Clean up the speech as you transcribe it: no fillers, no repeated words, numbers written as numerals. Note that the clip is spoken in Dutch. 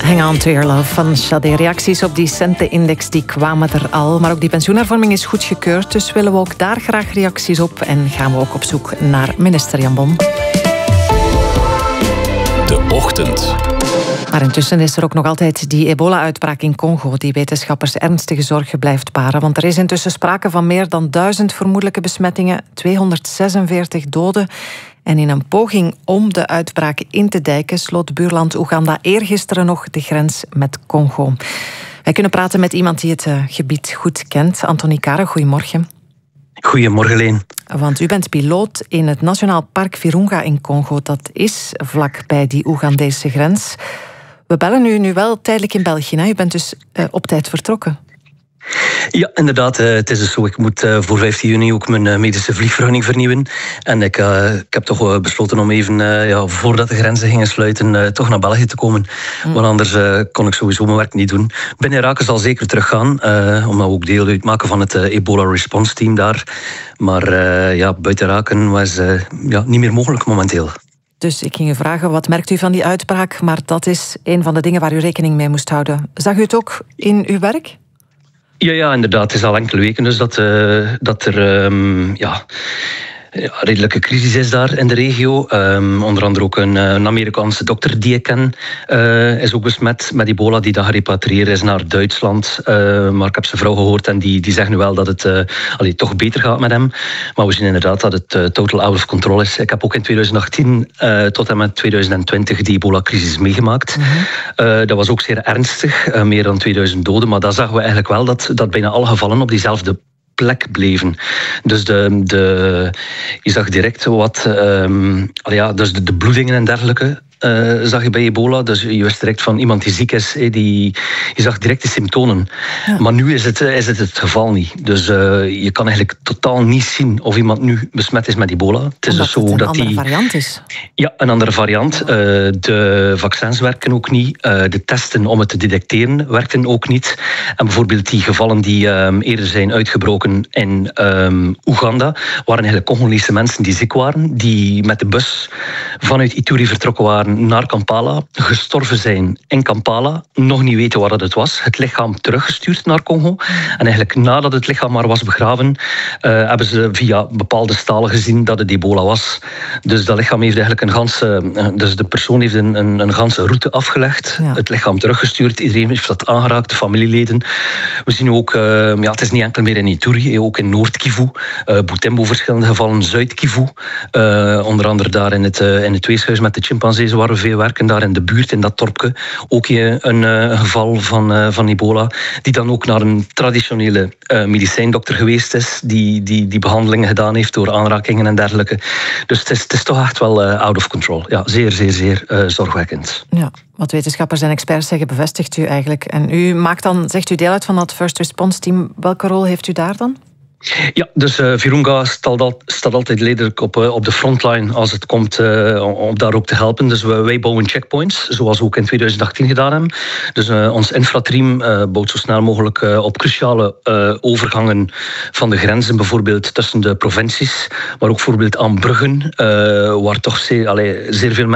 Hang on to your love van Sade. Reacties op die centenindex die kwamen er al. Maar ook die pensioenhervorming is goedgekeurd. Dus willen we ook daar graag reacties op. En gaan we ook op zoek naar minister Jan Bon. De Ochtend. Maar intussen is er ook nog altijd die ebola-uitbraak in Congo die wetenschappers ernstige zorgen blijft baren. Want er is intussen sprake van meer dan 1000 vermoedelijke besmettingen, 246 doden. En in een poging om de uitbraak in te dijken sloot buurland Oeganda eergisteren nog de grens met Congo. Wij kunnen praten met iemand die het gebied goed kent. Anthony Kare, goedemorgen. Goedemorgen, Leen. Want u bent piloot in het Nationaal Park Virunga in Congo. Dat is vlak bij die Oegandese grens. We bellen u nu wel tijdelijk in België. Hè? U bent dus op tijd vertrokken. Ja, inderdaad. Het is dus zo. Ik moet voor 15 juni ook mijn medische vliegvergunning vernieuwen. En ik heb toch besloten om even, voordat de grenzen gingen sluiten, toch naar België te komen. Want anders kon ik sowieso mijn werk niet doen. Binnen Raken zal zeker teruggaan, omdat we ook deel uitmaken van het Ebola Response Team daar. Maar buiten Raken was niet meer mogelijk momenteel. Dus ik ging u vragen, wat merkt u van die uitbraak? Maar dat is een van de dingen waar u rekening mee moest houden. Zag u het ook in uw werk? Ja, inderdaad. Het is al enkele weken dus dat er redelijke crisis is daar in de regio. Onder andere ook een Amerikaanse dokter die ik ken is ook besmet met ebola, die dan gerepatrieerd is naar Duitsland. Maar ik heb zijn vrouw gehoord en die zegt nu wel dat het toch beter gaat met hem. Maar we zien inderdaad dat het total out of control is. Ik heb ook in 2018 tot en met 2020 die ebola-crisis meegemaakt. Dat was ook zeer ernstig, meer dan 2000 doden. Maar daar zagen we eigenlijk wel dat bijna alle gevallen op diezelfde plek bleven. Dus je zag direct wat dus de bloedingen en dergelijke zag je bij ebola. Dus je wist direct van iemand die ziek is, je zag direct de symptomen. Ja. Maar nu is het geval niet. Dus je kan eigenlijk totaal niet zien of iemand nu besmet is met ebola. Het is dus zo het een dat andere variant is. Ja, een andere variant. De vaccins werken ook niet. De testen om het te detecteren werkten ook niet. En bijvoorbeeld die gevallen die eerder zijn uitgebroken in Oeganda, waren eigenlijk Congolese mensen die ziek waren, die met de bus vanuit Ituri vertrokken waren naar Kampala, gestorven zijn in Kampala, nog niet weten wat het was, het lichaam teruggestuurd naar Congo. En eigenlijk nadat het lichaam maar was begraven, hebben ze via bepaalde stalen gezien dat het ebola was. Dus dat lichaam heeft eigenlijk dus de persoon heeft een ganse route afgelegd, het lichaam teruggestuurd, iedereen heeft dat aangeraakt, de familieleden. We zien ook, het is niet enkel meer in Ituri, ook in Noord-Kivu, Butembo verschillende gevallen, Zuid-Kivu, onder andere daar in het weeshuis met de chimpansees waar we veel werken, daar in de buurt, in dat dorpje, ook een geval van ebola, die dan ook naar een traditionele medicijndokter geweest is, die behandelingen gedaan heeft door aanrakingen en dergelijke. Dus het is toch echt wel out of control. Ja, zeer, zeer, zeer zorgwekkend. Ja, wat wetenschappers en experts zeggen, bevestigt u eigenlijk. En u zegt u deel uit van dat First Response Team. Welke rol heeft u daar dan? Ja, dus Virunga staat altijd letterlijk op de frontline als het komt om daar ook te helpen. Dus wij bouwen checkpoints, zoals we ook in 2018 gedaan hebben. Dus ons infrateam bouwt zo snel mogelijk op cruciale overgangen van de grenzen, bijvoorbeeld tussen de provincies, maar ook bijvoorbeeld aan bruggen, waar toch zeer veel mensen